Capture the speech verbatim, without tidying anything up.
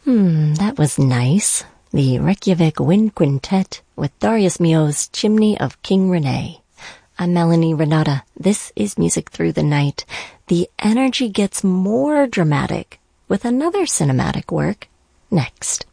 Hmm, that was nice. The Reykjavik Wind Quintet with Darius Milhaud's Chimney of King Rene. I'm Melanie Renata. This is Music Through the Night. The energy gets more dramatic with another cinematic work next.